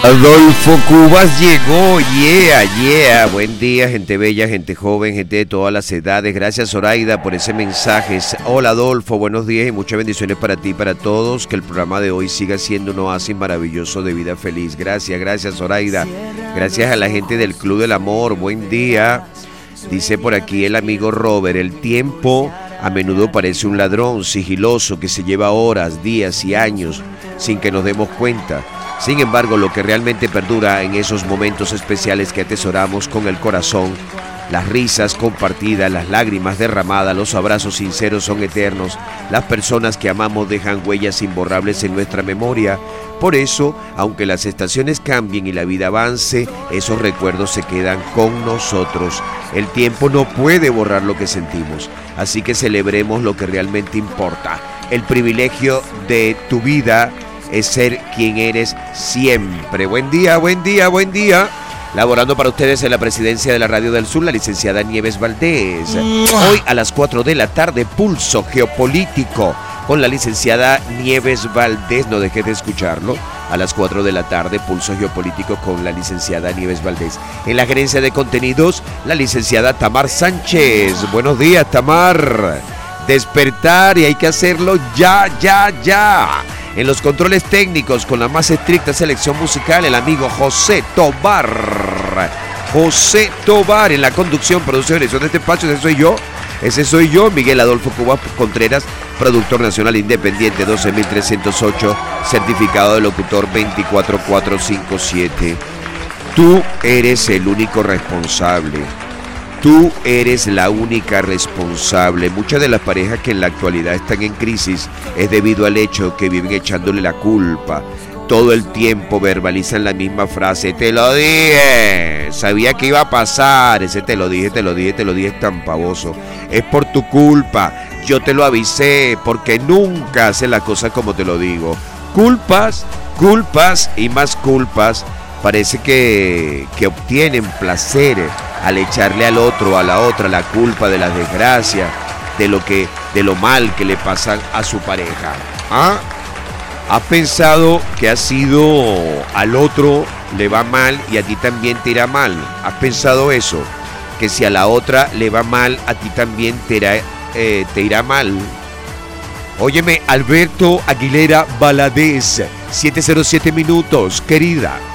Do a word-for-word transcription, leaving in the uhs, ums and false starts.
Adolfo Cubas llegó, yeah, yeah. Buen día, gente bella, gente joven, gente de todas las edades. Gracias, Zoraida, por ese mensaje. Hola, Adolfo, buenos días y muchas bendiciones para ti y para todos. Que el programa de hoy siga siendo un oasis maravilloso de vida feliz. Gracias, gracias, Zoraida. Gracias a la gente del Club del Amor. Buen día. Dice por aquí el amigo Robert, el tiempo a menudo parece un ladrón sigiloso que se lleva horas, días y años sin que nos demos cuenta. Sin embargo, lo que realmente perdura en esos momentos especiales que atesoramos con el corazón, las risas compartidas, las lágrimas derramadas, los abrazos sinceros son eternos. Las personas que amamos dejan huellas imborrables en nuestra memoria. Por eso, aunque las estaciones cambien y la vida avance, esos recuerdos se quedan con nosotros. El tiempo no puede borrar lo que sentimos, así que celebremos lo que realmente importa. El privilegio de tu vida es ser quien eres siempre. Buen día, buen día, buen día. Laborando para ustedes en la presidencia de la Radio del Sur, la licenciada Nieves Valdés. Hoy a las cuatro de la tarde, Pulso Geopolítico con la licenciada Nieves Valdés. No dejes de escucharlo. A las cuatro de la tarde, Pulso Geopolítico con la licenciada Nieves Valdés. En la gerencia de contenidos, la licenciada Tamar Sánchez. Buenos días, Tamar. Despertar y hay que hacerlo ya, ya, ya. En los controles técnicos, con la más estricta selección musical, el amigo José Tobar. José Tobar en la conducción, producción y dirección de este espacio. Ese soy yo. Ese soy yo, Miguel Adolfo Cubas Contreras, productor nacional independiente doce mil trescientos ocho, certificado de locutor veinticuatro mil cuatrocientos cincuenta y siete. Tú eres el único responsable. Tú eres la única responsable. Muchas de las parejas que en la actualidad están en crisis es debido al hecho que viven echándole la culpa. Todo el tiempo verbalizan la misma frase: te lo dije, sabía que iba a pasar. Ese te lo dije, te lo dije, te lo dije es tan pavoso. Es por tu culpa, yo te lo avisé, porque nunca haces las cosas como te lo digo. Culpas, culpas y más culpas. Parece que, que obtienen placer al echarle al otro, a la otra, la culpa de las desgracias, de lo que, de lo mal que le pasan a su pareja. ¿Ah? ¿Has pensado que ha sido al otro le va mal y a ti también te irá mal? ¿Has pensado eso? Que si a la otra le va mal, a ti también te irá, eh, te irá mal. Óyeme, Alberto Aguilera Valadez, siete cero siete minutos, querida.